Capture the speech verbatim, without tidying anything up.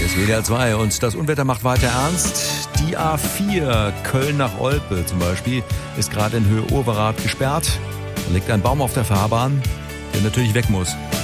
ist W D R zwei und das Unwetter macht weiter ernst. Die A vier Köln nach Olpe zum Beispiel ist gerade in Höhe Overath gesperrt. Da liegt ein Baum auf der Fahrbahn, der natürlich weg muss.